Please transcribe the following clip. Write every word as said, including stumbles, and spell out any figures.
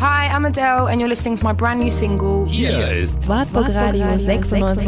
Hi, I'm Adele and you're listening to my brand new single. Hier ist Wartburg Radio sechsundneunzig